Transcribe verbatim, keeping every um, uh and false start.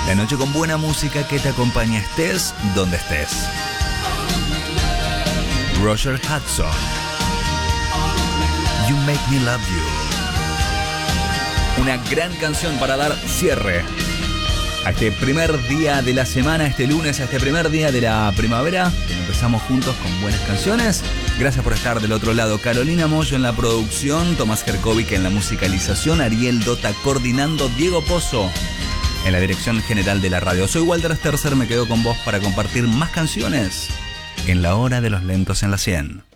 La noche con buena música que te acompaña estés donde estés. Roger Hudson, You Make Me Love You. Una gran canción para dar cierre a este primer día de la semana, este lunes, a este primer día de la primavera. Empezamos juntos con buenas canciones. Gracias por estar del otro lado. Carolina Moyo en la producción, Tomás Jerkovic en la musicalización, Ariel Dota coordinando, Diego Pozo en la dirección general de la radio. Soy Walter Sterzer, me quedo con vos para compartir más canciones en la hora de los lentos en la cien.